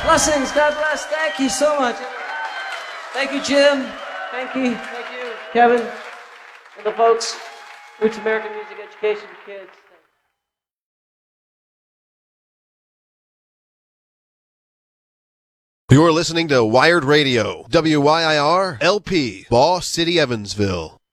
Blessings. God bless. Thank you so much. Thank you, Jim. Thank you, Kevin, and the folks. Roots American Music Education for Kids. You're listening to Wired Radio, WYIR LP, Ball City, Evansville.